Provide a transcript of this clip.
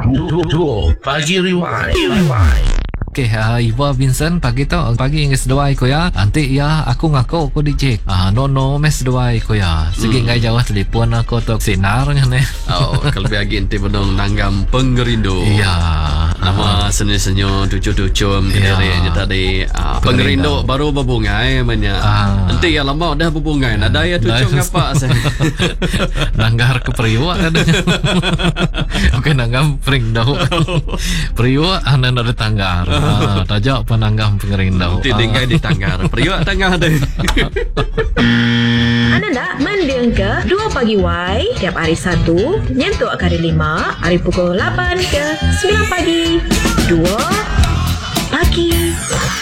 Duo Pagi Rewind. Okay, Ibu Vincent pagi yang kedua ko ya. Nanti ya aku ngaku aku DJ. No mes dua ko ya. Sige ngai jawab telefon aku tok sinar ne. Oh, kalau bagi ente bedong nanggam pengerindu. Iya. Nama senyo tucu-tucu dari tadi pengerindu baru berbungai banyak. Nanti ya lama dah berbungai. Ada ya tucu ngapa saya. Nanggar ke periwa katanya. Oke, nanggam perindu. Periwa anan ada tanggar. Tajak penanggam pengerindau. Tinggal di tanggar. Periwa tanggar deh. Anda nak mendengar ke 2 Pagi Y tiap hari Sabtu nyentuh hari 5 hari pukul 8 ke 9 pagi. 2 Pagi